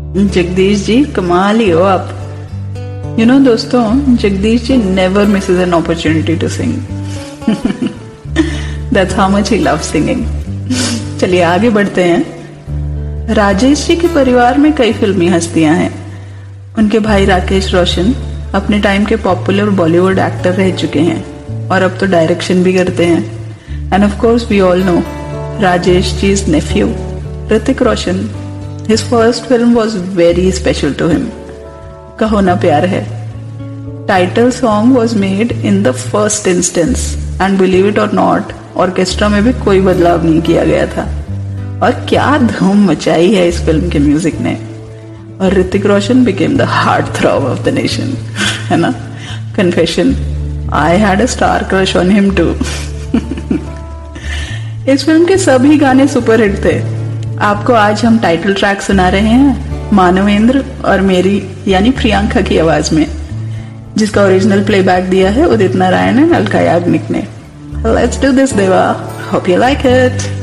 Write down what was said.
जगदीश जी कमाल ही हो आप। दोस्तों, Jagdish ji never Mrs an opportunity to sing. That's how much he love singing. चलिए आगे बढ़ते हैं। राजेश जी के परिवार में कई फिल्मी हस्तियां हैं। उनके भाई राकेश रोशन अपने टाइम के पॉपुलर बॉलीवुड एक्टर रह चुके हैं और अब तो डायरेक्शन भी करते हैं। End of course we all know Rajesh जी's nephew, Hrithik Roshan. His first film was very special to him. कहो ना प्यार है. Title song was made in the first instance and believe it or not, orchestra में भी कोई बदलाव नहीं किया गया था. और क्या धूम मचाई है इस फिल्म के म्यूजिक ने. और Hrithik Roshan became the heartthrob of the nation. है ना? Confession, I had a star crush on him too. इस फिल्म के सभी गाने सुपरहिट थे. आपको आज हम टाइटल ट्रैक सुना रहे हैं मानवेंद्र और मेरी यानी प्रियंका की आवाज में, जिसका ओरिजिनल प्लेबैक दिया है उदित नारायण एंड अलका याग्निक ने. लेट्स डू दिस देवा. Hope you like it.